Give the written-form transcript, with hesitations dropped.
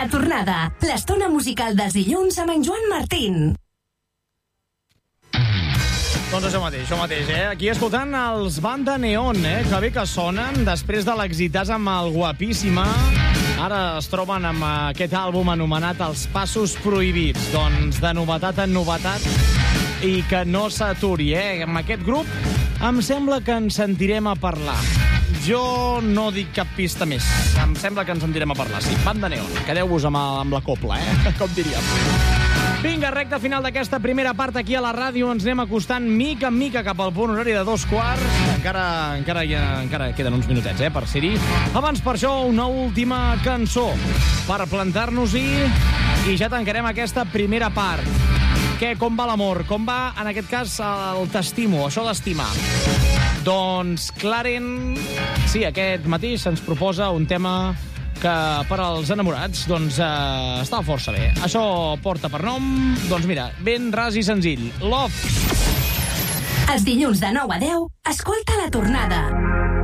tornada, l'estona musical dels dilluns amb en Joan Martín. Doncs això mateix, Aquí escoltant els Banda Neon, que bé que sonen, després de l'exitàs amb el Guapíssima, ara es troben amb aquest àlbum anomenat Els Passos Prohibits. Doncs de novetat en novetat, i que no s'aturi, Amb aquest grup em sembla que ens sentirem a parlar. Jo no dic cap pista més. Em sembla que ens sentirem a parlar, sí. Banda Neon, quedeu-vos amb la copla, com diríem. Vinga, recta final d'aquesta primera part aquí a la ràdio. Ens anem acostant mica en mica cap al punt horari de 2:15. Encara queden uns minutets, per ser-hi. Abans, per això, una última cançó per plantar-nos-hi i ja tancarem aquesta primera part. Què? Com va l'amor? Com va, en aquest cas, el t'estimo, això d'estimar? Doncs Clarent, sí, aquest matí se'ns proposa un tema que per als enamorats està força bé. Això porta per nom, doncs mira, ben ras i senzill. Love. Els dilluns de 9 a 10, escolta La Tornada.